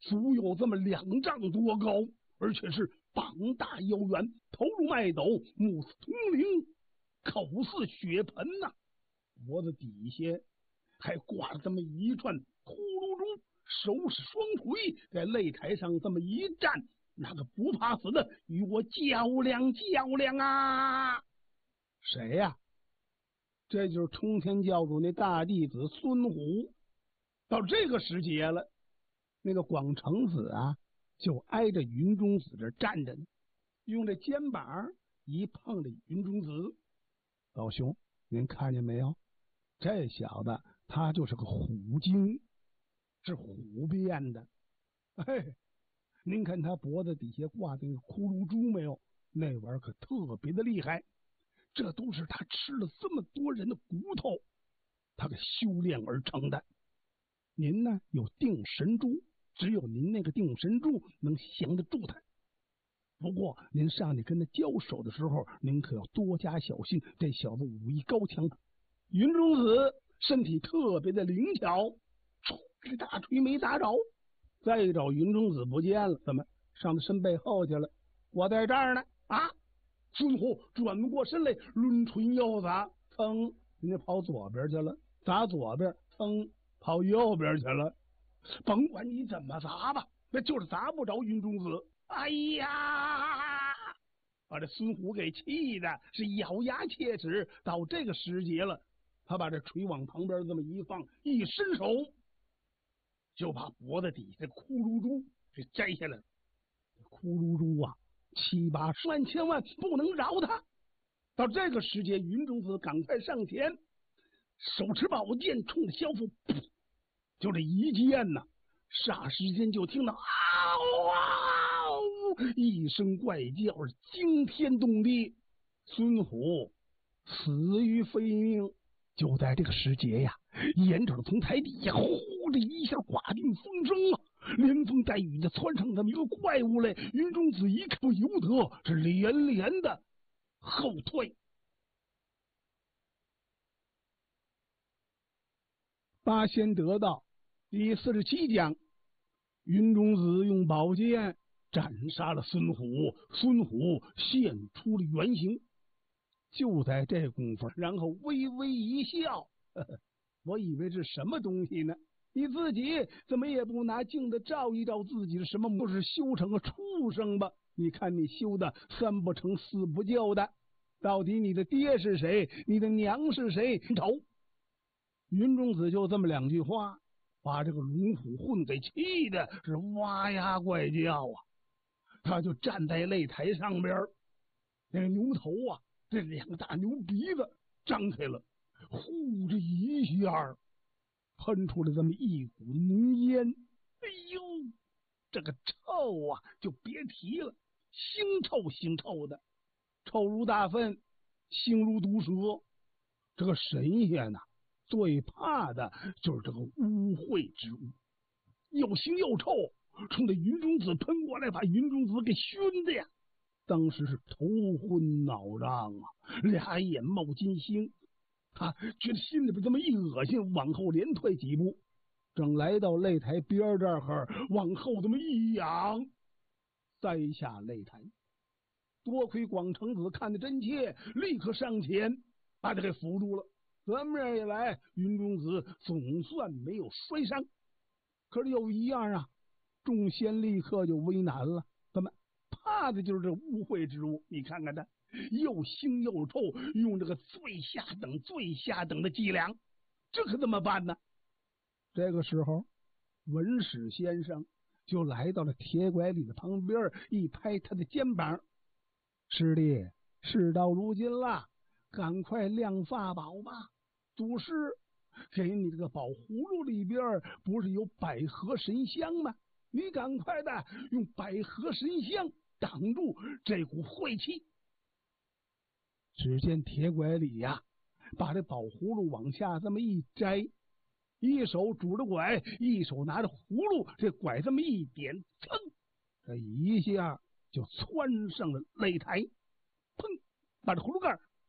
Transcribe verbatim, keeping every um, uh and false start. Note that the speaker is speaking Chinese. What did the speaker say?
足有这么两丈多高，而且是膀大腰圆，头如麦斗，目似铜铃，口似血盆呐、啊！脖子底下还挂了这么一串骷髅珠，手使双腿，在擂台上这么一站，那个不怕死的与我较量较量啊！谁呀、啊？这就是冲天教主那大弟子孙虎。到这个时节了，那个广成子啊，就挨着云中子这站着呢，用这肩膀一碰着云中子。老兄，您看见没有？这小子他就是个虎精，是虎变的。哎，您看他脖子底下挂的那个骷髅珠没有？那玩意儿可特别的厉害，这都是他吃了这么多人的骨头，他给修炼而成的。您呢有定神珠，只有您那个定神珠能降得住他。不过您上去跟他交手的时候，您可要多加小心，这小子武艺高强。云中子身体特别的灵巧，这大锤没打着，再一找云中子不见了，怎么上他身背后去了？我在这儿呢啊！孙虎转过身来，抡锤要砸，噌，人家跑左边去了，砸左边，噌，跑右边去了。甭管你怎么砸吧，那就是砸不着云中子。哎呀，把这孙虎给气的是咬牙切齿。到这个时节了，他把这锤往旁边这么一放，一伸手就把脖子底下的骷髅珠给摘下来了。骷髅珠啊，七八十万千万不能饶他。到这个时节，云中子赶快上前，手持宝剑冲着萧父，就这一剑呐、啊，霎时间就听到嗷嗷一声怪叫，惊天动地。孙虎死于非命。就在这个时节呀，眼瞅从台底下呼的一下刮进风声啊，连风带雨的窜上这么一个怪物来。云中子一看，不由得是连连的后退。八仙得道第四十七讲，云中子用宝剑斩杀了孙虎，孙虎现出了原形。就在这功夫，然后微微一笑，呵呵，我以为是什么东西呢？你自己怎么也不拿镜子照一照自己的什么？不是修成个畜生吧？你看你修的三不成四不就的，到底你的爹是谁？你的娘是谁？瞅，云中子就这么两句话，把这个龙虎混给气的是哇呀怪叫啊！他就站在擂台上边，那个牛头啊，这两个大牛鼻子张开了，呼着一下喷出了这么一股浓烟。哎呦，这个臭啊就别提了，腥臭腥臭的，臭如大粪，腥如毒蛇。这个神仙呐、啊，最怕的就是这个污秽之物，又腥又臭，冲着云中子喷过来，把云中子给熏的呀！当时是头昏脑胀啊，俩眼冒金星，他觉得心里边这么一恶心，往后连退几步，正来到擂台边这儿，往后这么一仰，栽下擂台。多亏广成子看得真切，立刻上前把他给扶住了。这么样一来，云中子总算没有摔伤。可是有一样啊，众仙立刻就为难了，怎么？怕的就是这污秽之物，你看看他又腥又臭，用这个最下等最下等的伎俩，这可怎么办呢？这个时候文史先生就来到了铁拐李的旁边，一拍他的肩膀，师弟，事到如今了，赶快亮法宝吧。祖师给你这个宝葫芦里边不是有百合神香吗？你赶快的用百合神香挡住这股晦气。只见铁拐李呀，把这宝葫芦往下这么一摘，一手拄着拐，一手拿着葫芦，这拐这么一点，噌，这一下就窜上了擂台，砰，把这葫芦盖